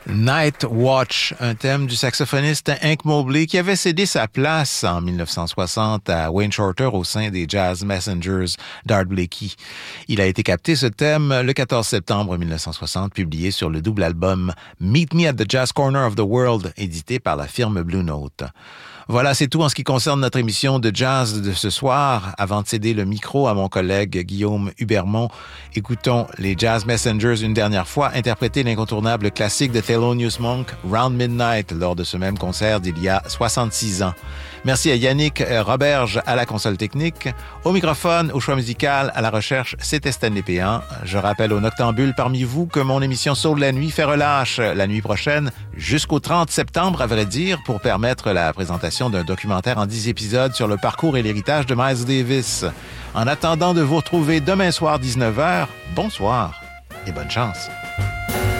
Night Watch, un thème du saxophoniste Hank Mobley qui avait cédé sa place en 1960 à Wayne Shorter au sein des Jazz Messengers d'Art Blakey. Il a été capté ce thème le 14 septembre 1960, publié sur le double album Meet Me at the Jazz Corner of the World, édité par la firme Blue Note. Voilà, c'est tout en ce qui concerne notre émission de jazz de ce soir. Avant de céder le micro à mon collègue Guillaume Hubermont, écoutons les Jazz Messengers une dernière fois interpréter l'incontournable classique de Thelonious Monk, Round Midnight, lors de ce même concert d'il y a 66 ans. Merci à Yannick Roberge à la console technique. Au microphone, au choix musical, à la recherche, c'était Stanley Péan. Je rappelle aux noctambules parmi vous que mon émission Soul la nuit fait relâche la nuit prochaine, jusqu'au 30 septembre, à vrai dire, pour permettre la présentation d'un documentaire en 10 épisodes sur le parcours et l'héritage de Miles Davis. En attendant de vous retrouver demain soir 19h, bonsoir et bonne chance.